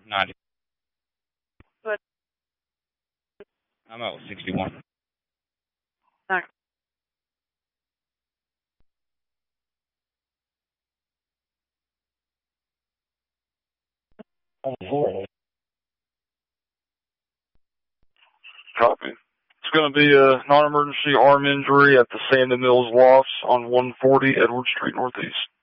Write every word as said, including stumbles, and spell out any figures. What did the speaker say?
ninety. Good. I'm out with sixty-one. Thanks. Copy. It's going to be a non-emergency arm injury at the Sand and Mills Lofts on one forty Edward Street Northeast.